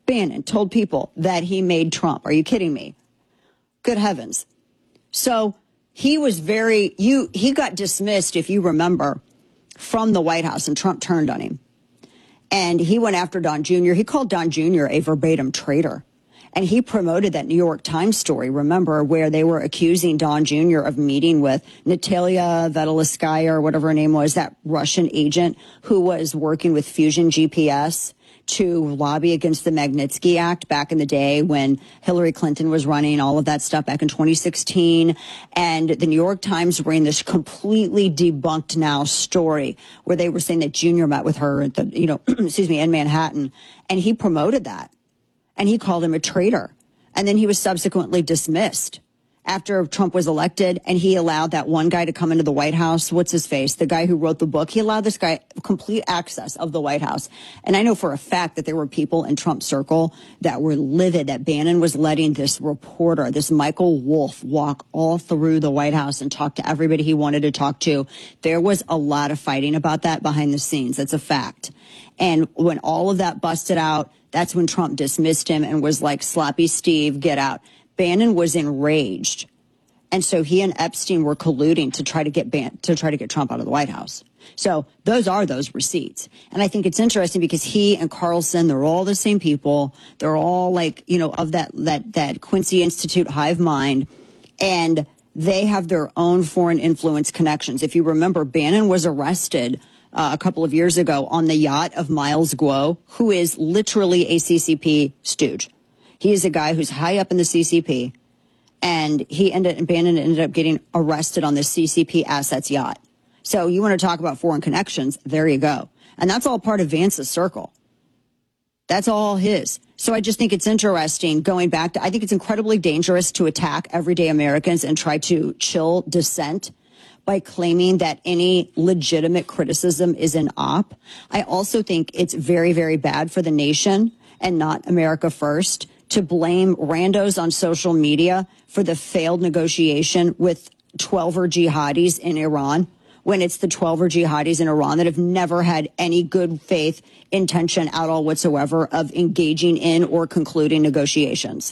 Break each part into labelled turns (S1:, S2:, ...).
S1: Bannon told people that he made Trump. Are you kidding me? Good heavens. So he was he got dismissed, if you remember, from the White House, and Trump turned on him. And he went after Don Jr. He called Don Jr. a verbatim traitor. And he promoted that New York Times story, remember, where they were accusing Don Jr. of meeting with Natalia Vedelinskaya, or whatever her name was, that Russian agent who was working with Fusion GPS to lobby against the Magnitsky Act back in the day when Hillary Clinton was running, all of that stuff back in 2016. And the New York Times ran this completely debunked now story where they were saying that Junior met with her at the, in Manhattan. And he promoted that. And he called him a traitor. And then he was subsequently dismissed after Trump was elected, and he allowed that one guy to come into the White House. What's his face? The guy who wrote the book. He allowed this guy complete access of the White House. And I know for a fact that there were people in Trump's circle that were livid that Bannon was letting this reporter, this Michael Wolff, walk all through the White House and talk to everybody he wanted to talk to. There was a lot of fighting about that behind the scenes. That's a fact. And when all of that busted out, that's when Trump dismissed him and was like, sloppy Steve, get out. Bannon was enraged. And so he and Epstein were colluding to try to get Trump out of the White House. So those are those receipts. And I think it's interesting because he and Carlson, they're all the same people. They're all like, of that Quincy Institute hive mind. And they have their own foreign influence connections. If you remember, Bannon was arrested a couple of years ago on the yacht of Miles Guo, who is literally a CCP stooge. He is a guy who's high up in the CCP, and Bannon ended up getting arrested on this CCP assets yacht. So you want to talk about foreign connections? There you go. And that's all part of Vance's circle. That's all his. So I just think it's interesting going back to, I think it's incredibly dangerous to attack everyday Americans and try to chill dissent by claiming that any legitimate criticism is an op. I also think it's very, very bad for the nation and not America first to blame randos on social media for the failed negotiation with 12er jihadis in Iran, when it's the 12er jihadis in Iran that have never had any good faith intention at all whatsoever of engaging in or concluding negotiations.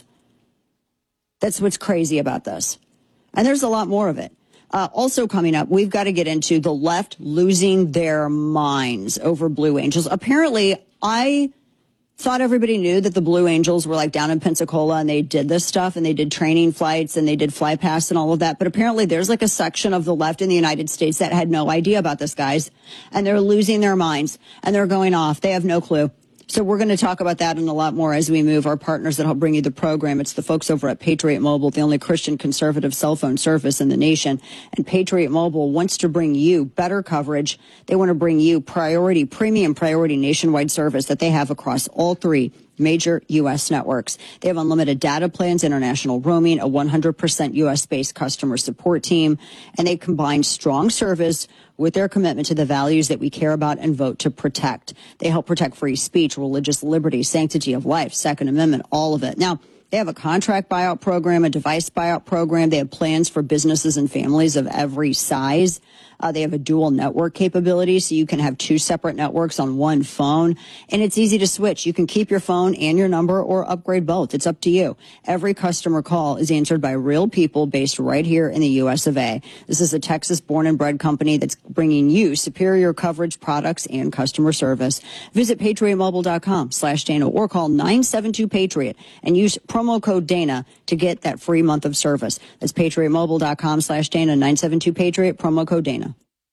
S1: That's what's crazy about this. And there's a lot more of it. Also coming up, we've got to get into the left losing their minds over Blue Angels. Apparently, I thought everybody knew that the Blue Angels were like down in Pensacola and they did this stuff and they did training flights and they did fly past and all of that. But apparently there's like a section of the left in the United States that had no idea about this, guys. And they're losing their minds and they're going off. They have no clue. So we're going to talk about that and a lot more as we move. Our partners that help bring you the program, it's the folks over at Patriot Mobile, the only Christian conservative cell phone service in the nation. And Patriot Mobile wants to bring you better coverage. They want to bring you premium priority nationwide service that they have across all three major U.S. networks. They have unlimited data plans, international roaming, a 100% U.S.-based customer support team, and they combine strong service with their commitment to the values that we care about and vote to protect. They help protect free speech, religious liberty, sanctity of life, Second Amendment, all of it. Now, they have a contract buyout program, a device buyout program. They have plans for businesses and families of every size. They have a dual network capability, so you can have two separate networks on one phone. And it's easy to switch. You can keep your phone and your number or upgrade both. It's up to you. Every customer call is answered by real people based right here in the U.S. of A. This is a Texas-born and bred company that's bringing you superior coverage, products, and customer service. Visit patriotmobile.com/Dana or call 972-PATRIOT and use promo code Dana to get that free month of service. That's patriotmobile.com/Dana, 972-PATRIOT, promo code Dana.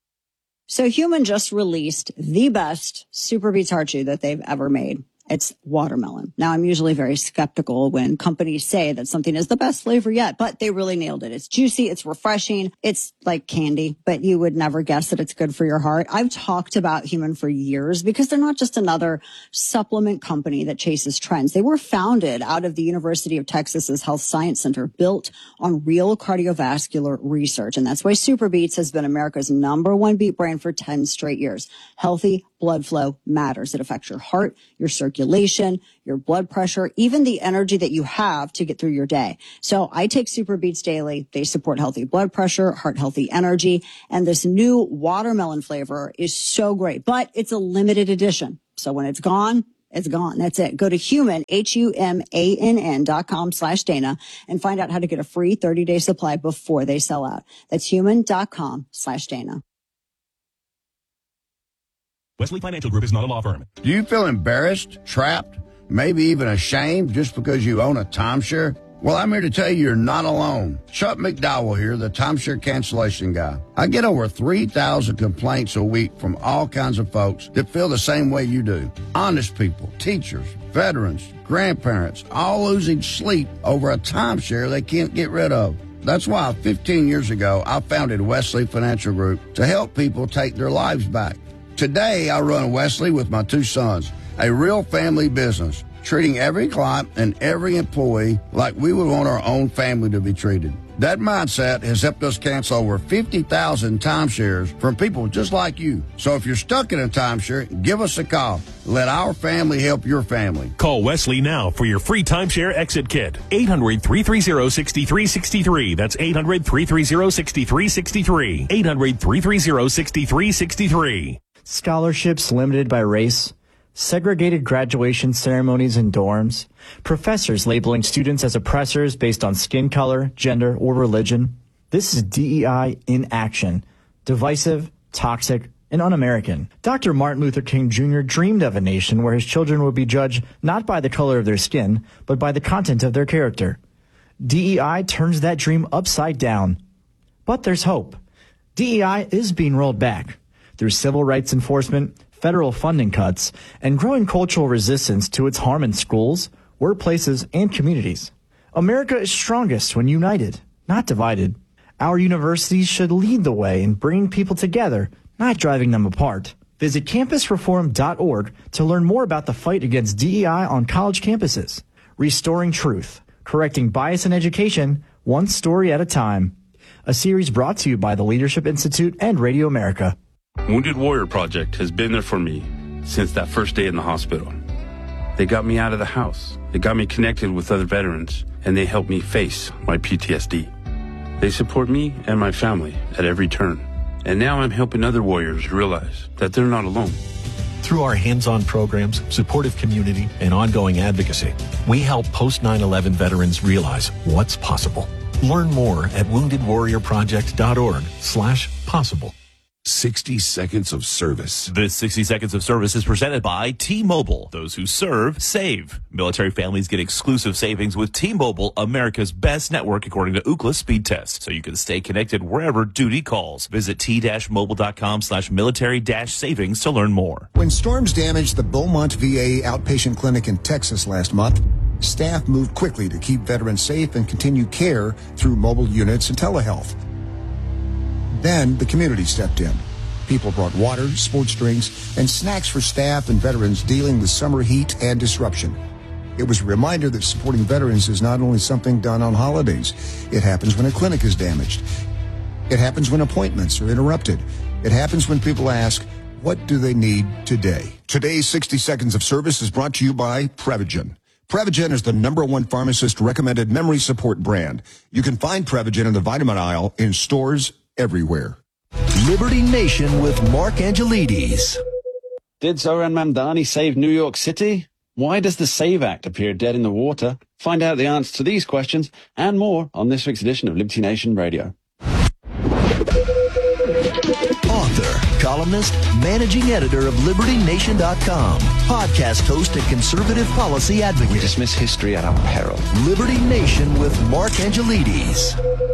S1: So Human just released the best Super Beets Heart Chew that they've ever made. It's watermelon. Now, I'm usually very skeptical when companies say that something is the best flavor yet, but they really nailed it. It's juicy. It's refreshing. It's like candy, but you would never guess that it's good for your heart. I've talked about Human for years because they're not just another supplement company that chases trends. They were founded out of the University of Texas's Health Science Center, built on real cardiovascular research. And that's why Super Beets has been America's #1 beet brand for 10 straight years. Healthy blood flow matters. It affects your heart, your circulation, your blood pressure, even the energy that you have to get through your day. So I take Super Beets daily. They support healthy blood pressure, heart healthy energy, and this new watermelon flavor is so great, but it's a limited edition. So when it's gone, It's gone. That's it. Go to humann.com/Dana and find out how to get a free 30-day supply before they sell out. That's human.com/Dana.
S2: Wesley Financial Group is not a law firm.
S3: Do you feel embarrassed, trapped, maybe even ashamed just because you own a timeshare? Well, I'm here to tell you you're not alone. Chuck McDowell here, the timeshare cancellation guy. I get over 3,000 complaints a week from all kinds of folks that feel the same way you do. Honest people, teachers, veterans, grandparents, all losing sleep over a timeshare they can't get rid of. That's why 15 years ago, I founded Wesley Financial Group to help people take their lives back. Today, I run Wesley with my two sons, a real family business, treating every client and every employee like we would want our own family to be treated. That mindset has helped us cancel over 50,000 timeshares from people just like you. So if you're stuck in a timeshare, give us a call. Let our family help your family.
S2: Call Wesley now for your free timeshare exit kit. 800-330-6363. That's 800-330-6363. 800-330-6363.
S4: Scholarships limited by race, segregated graduation ceremonies in dorms, professors labeling students as oppressors based on skin color, gender, or religion. This is DEI in action. Divisive, toxic, and un-American. Dr. Martin Luther King Jr. dreamed of a nation where his children would be judged not by the color of their skin, but by the content of their character. DEI turns that dream upside down. But there's hope. DEI is being rolled back through civil rights enforcement, federal funding cuts, and growing cultural resistance to its harm in schools, workplaces, and communities. America is strongest when united, not divided. Our universities should lead the way in bringing people together, not driving them apart. Visit campusreform.org to learn more about the fight against DEI on college campuses. Restoring truth, correcting bias in education, one story at a time. A series brought to you by the Leadership Institute and Radio America.
S5: Wounded Warrior Project has been there for me since that first day in the hospital. They got me out of the house. They got me connected with other veterans, and they helped me face my PTSD. They support me and my family at every turn. And now I'm helping other warriors realize that they're not alone.
S2: Through our hands-on programs, supportive community, and ongoing advocacy, we help post 9/11 veterans realize what's possible. Learn more at woundedwarriorproject.org/possible.
S6: 60 Seconds of Service.
S7: This 60 Seconds of Service is presented by T-Mobile. Those who serve, save. Military families get exclusive savings with T-Mobile, America's best network according to Ookla speed test. So you can stay connected wherever duty calls. Visit t-mobile.com/military-savings to learn more.
S8: When storms damaged the Beaumont VA outpatient clinic in Texas last month, staff moved quickly to keep veterans safe and continue care through mobile units and telehealth. Then the community stepped in. People brought water, sports drinks, and snacks for staff and veterans dealing with summer heat and disruption. It was a reminder that supporting veterans is not only something done on holidays. It happens when a clinic is damaged. It happens when appointments are interrupted. It happens when people ask, what do they need today? Today's 60 Seconds of Service is brought to you by Prevagen. Prevagen is the #1 pharmacist-recommended memory support brand. You can find Prevagen in the vitamin aisle in stores everywhere.
S9: Liberty Nation with Mark Angelides.
S10: Did Zohran Mamdani save New York City? Why does the SAVE Act appear dead in the water? Find out the answer to these questions and more on this week's edition of Liberty Nation Radio.
S9: Author, columnist, managing editor of LibertyNation.com, podcast host and conservative policy advocate.
S10: We dismiss history at our peril.
S9: Liberty Nation with Mark Angelides.